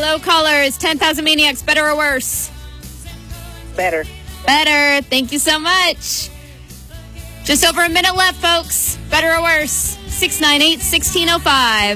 Hello, callers. 10,000 Maniacs, better or worse? Better. Better. Thank you so much. Just over a minute left, folks. Better or worse? 698-1605.